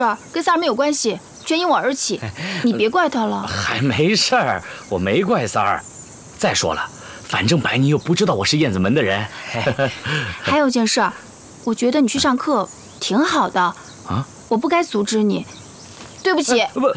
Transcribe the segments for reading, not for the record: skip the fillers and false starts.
跟三儿没有关系，全因我而起，你别怪他了。 还没事儿，我没怪三儿。再说了，反正白妮又不知道我是燕子门的人。 还有件事，我觉得你去上课挺好的啊， 我不该阻止你，对不起。 不，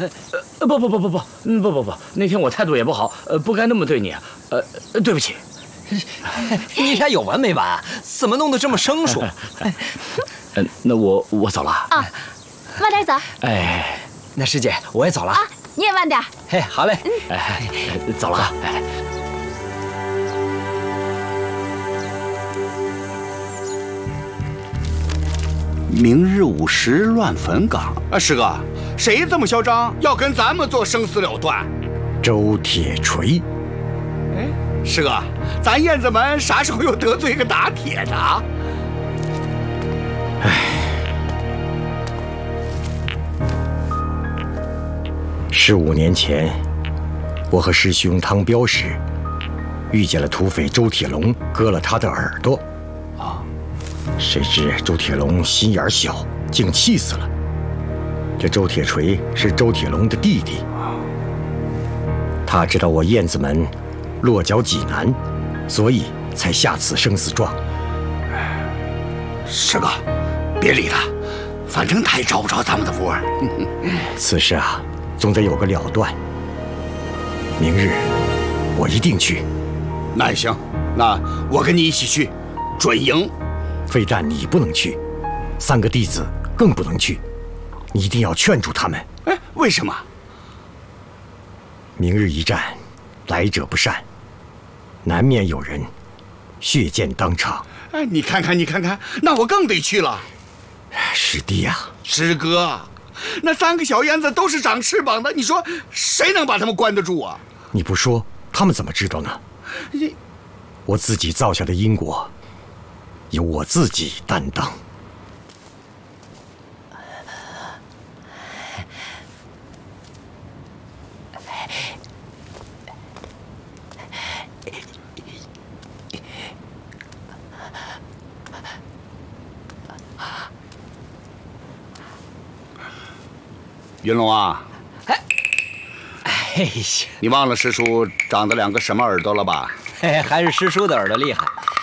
那天我态度也不好，不该那么对你，对不起。 你俩有完没完？怎么弄得这么生疏？ 那我走了啊，慢点走。 哎，那师姐我也走了啊，你也慢点。 嘿，好嘞。 走了。 明日午时乱坟岗啊，师哥，谁这么嚣张，要跟咱们做生死了断？ 周铁锤。 哎，师哥，咱燕子门啥时候又得罪一个打铁的啊？ 15年前，我和师兄汤彪时，遇见了土匪周铁龙，割了他的耳朵。谁知周铁龙心眼小，竟气死了。这周铁锤是周铁龙的弟弟，他知道我燕子门落脚济南，所以才下此生死状。 师哥，别理他，反正他也找不着咱们的窝。 此事啊，总得有个了断。明日我一定去。 那也行，那我跟你一起去，准赢。 非但你不能去，3个弟子更不能去，你一定要劝住他们。 哎，为什么？ 明日一战，来者不善，难免有人血溅当场。 哎，你看看，那我更得去了。 师弟呀， 师哥，那3个小燕子都是长翅膀的，你说谁能把他们关得住啊？ 你不说，他们怎么知道呢？我自己造下的因果，由我自己担当。 云龙啊， 哎呀， 你忘了师叔长的2个什么耳朵了吧？ 还是师叔的耳朵厉害。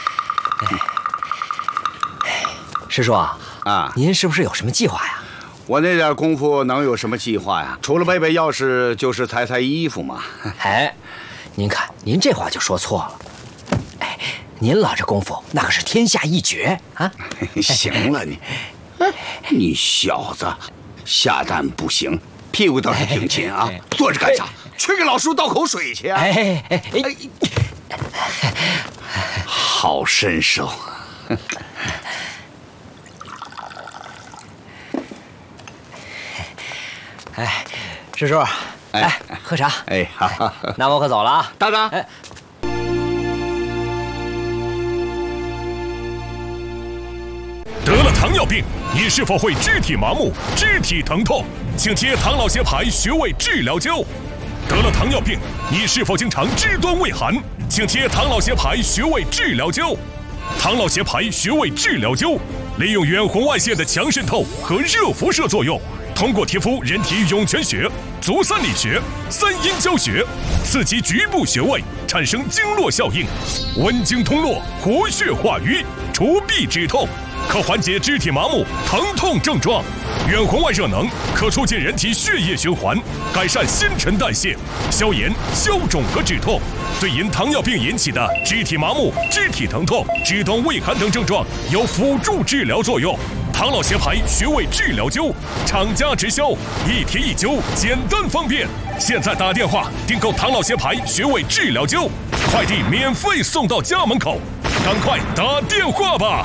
师叔啊，您是不是有什么计划呀？ 我那点功夫能有什么计划呀？除了背背钥匙，就是裁衣服嘛。 哎，您看，您这话就说错了。哎，您老这功夫，那可是天下一绝啊！ 行了你，你小子下蛋不行，屁股倒是挺勤啊！坐着干啥？去给老叔倒口水去啊！好身手。 哎，师叔，来喝茶。 哎，好， 那我可走了啊， 大哥。 得了糖尿病，你是否会肢体麻木、肢体疼痛？请贴唐老协牌穴位治疗灸。得了糖尿病，你是否经常肢端畏寒？请贴唐老协牌穴位治疗灸。唐老协牌穴位治疗灸，利用远红外线的强渗透和热辐射作用，通过贴敷人体涌泉穴、足三里穴、3阴交穴，刺激局部穴位，产生经络效应，温经通络，活血化瘀，除痹止痛，可缓解肢体麻木、疼痛症状。远红外热能可促进人体血液循环，改善新陈代谢，消炎、消肿和止痛，对因糖尿病引起的肢体麻木、肢体疼痛、肢端畏寒等症状有辅助治疗作用。唐老协牌穴位治疗灸，厂家直销，一贴一灸，简单方便。现在打电话订购唐老协牌穴位治疗灸，快递免费送到家门口，赶快打电话吧！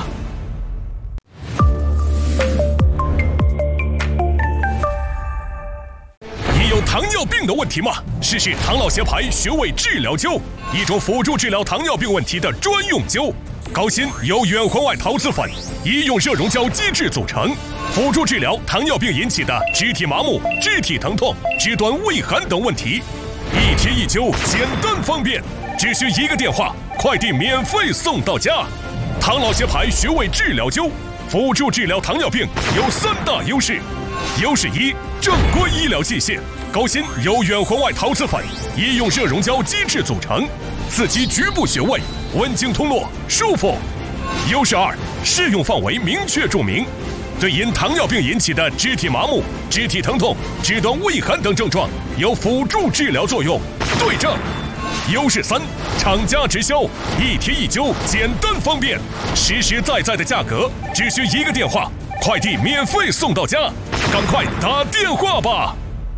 你有糖尿病的问题吗？试试唐老协牌穴位治疗灸，一种辅助治疗糖尿病问题的专用灸。高锌由远红外陶瓷粉、医用热熔胶基质组成，辅助治疗糖尿病引起的肢体麻木、肢体疼痛、肢端畏寒等问题。一贴一灸，简单方便，只需1个电话，快递免费送到家。唐老协牌穴位治疗灸，辅助治疗糖尿病有3大优势： 优势一，正规医疗器械，高锌由远红外陶瓷粉、医用热熔胶基质组成，刺激局部穴位，温经通络，舒服。优势二，适用范围明确注明，对因糖尿病引起的肢体麻木、肢体疼痛、肢端畏寒等症状有辅助治疗作用。对症。优势三，厂家直销，一贴一灸，简单方便，实实在在的价格，只需一个电话，快递免费送到家，赶快打电话吧！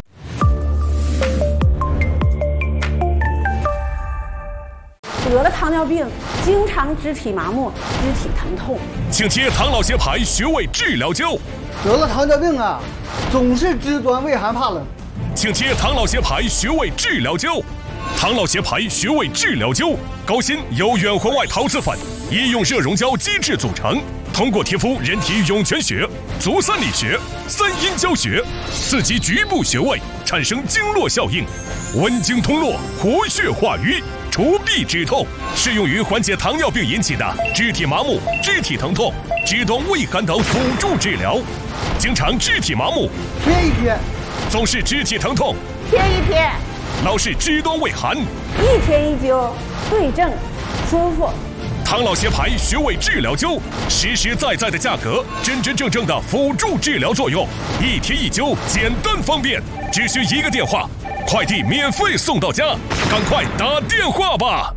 得了糖尿病，经常肢体麻木、肢体疼痛， 请贴唐老协牌穴位治疗灸。 得了糖尿病啊，总是肢端畏寒怕冷， 请贴唐老协牌穴位治疗灸。唐老协牌穴位治疗灸，高锌由远红外陶瓷粉、医用热熔胶基质组成，通过贴敷人体涌泉穴、足三里穴、三阴交穴，刺激局部穴位，产生经络效应，温经通络，活血化瘀，除痹止痛，适用于缓解糖尿病引起的肢体麻木、肢体疼痛、肢端畏寒等辅助治疗。经常肢体麻木， 贴一贴； 总是肢体疼痛， 贴一贴； 老是肢端畏寒， 一贴一灸，对症，舒服。 唐老协牌穴位治疗灸，实实在在的价格，真真正正的辅助治疗作用，一贴一灸，简单方便，只需一个电话，快递免费送到家，赶快打电话吧！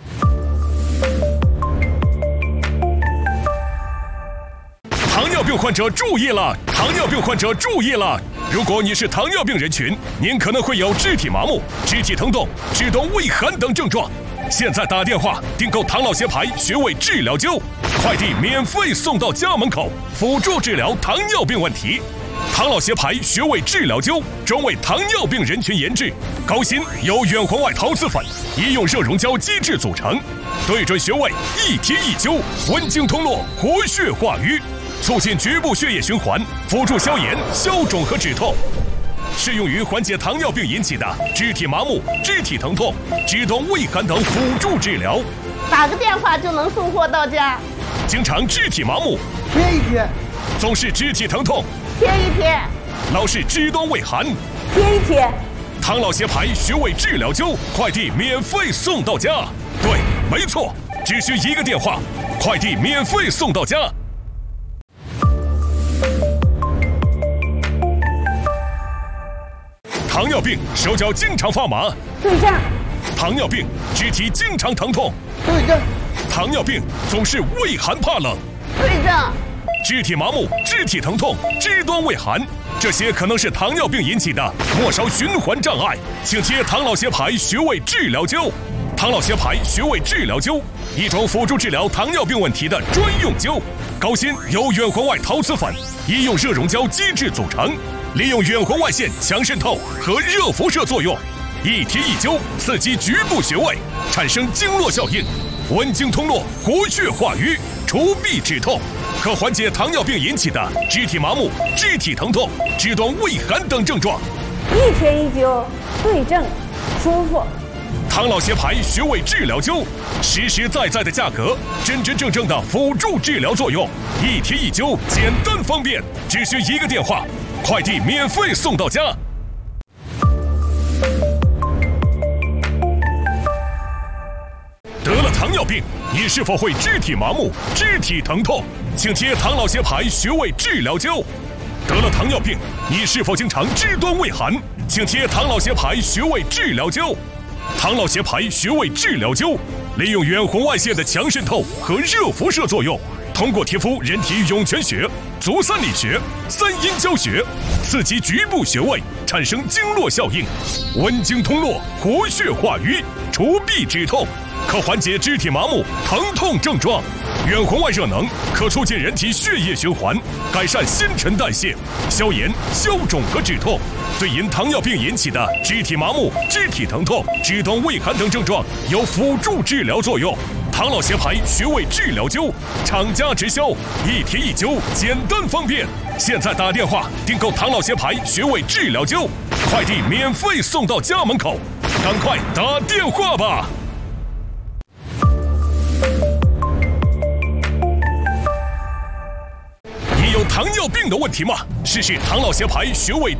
糖尿病患者注意了！糖尿病患者注意了！如果你是糖尿病人群，您可能会有肢体麻木、肢体疼痛、肢端畏寒等症状。现在打电话订购唐老协牌穴位治疗灸，快递免费送到家门口，辅助治疗糖尿病问题。唐老协牌穴位治疗灸专为糖尿病人群研制，高锌由远红外陶瓷粉、医用热熔胶基质组成，对准穴位一贴一灸，温经通络，活血化瘀，促进局部血液循环，辅助消炎、消肿和止痛。适用于缓解糖尿病引起的肢体麻木、肢体疼痛、肢端畏寒等辅助治疗。 打个电话就能送货到家。 经常肢体麻木， 贴一贴； 总是肢体疼痛， 贴一贴； 老是肢端畏寒， 贴一贴。 唐老协牌穴位治疗灸，快递免费送到家。对，没错，只需一个电话，快递免费送到家。糖尿病手脚经常发麻， 对症； 糖尿病肢体经常疼痛， 对症； 糖尿病总是畏寒怕冷， 对症； 肢体麻木、肢体疼痛、肢端畏寒，这些可能是糖尿病引起的末梢循环障碍，请贴唐老协牌穴位治疗灸。唐老协牌穴位治疗灸，一种辅助治疗糖尿病问题的专用灸，高锌由远红外陶瓷粉、医用热熔胶基质组成，利用远红外线强渗透和热辐射作用，一贴一灸，刺激局部穴位，产生经络效应，温经通络，活血化瘀，除痹止痛，可缓解糖尿病引起的肢体麻木、肢体疼痛、肢端畏寒等症状。 一贴一灸，对症，舒服。 唐老协牌穴位治疗灸，实实在在的价格，真真正正的辅助治疗作用，一贴一灸，简单方便，只需一个电话，快递免费送到家。得了糖尿病，你是否会肢体麻木、肢体疼痛？请贴唐老协牌穴位治疗灸。得了糖尿病，你是否经常肢端畏寒？请贴唐老协牌穴位治疗灸。唐老协牌穴位治疗灸，利用远红外线的强渗透和热辐射作用，通过贴敷人体涌泉穴、足三里穴、三阴交穴，刺激局部穴位，产生经络效应，温经通络，活血化瘀，除痹止痛，可缓解肢体麻木、疼痛症状。远红外热能可促进人体血液循环，改善新陈代谢，消炎、消肿和止痛，对因糖尿病引起的肢体麻木、肢体疼痛、肢端畏寒等症状有辅助治疗作用。唐老协牌穴位治疗灸，厂家直销，一贴一灸，简单方便。现在打电话订购唐老协牌穴位治疗灸，快递免费送到家门口，赶快打电话吧！ 糖尿病的问题吗？试试唐老协牌穴位